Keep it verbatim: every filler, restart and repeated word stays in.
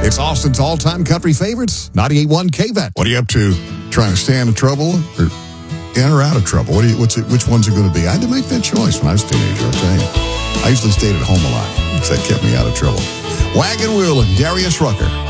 It's Austin's all-time country favorites, ninety-eight point one K V A T. What are you up to? Trying to stay out of trouble or in or out of trouble? What do you, what's it, which one's it going to be? I had to make that choice when I was a teenager, I'll tell you. I usually stayed at home a lot because that kept me out of trouble. Wagon Wheel and Darius Rucker.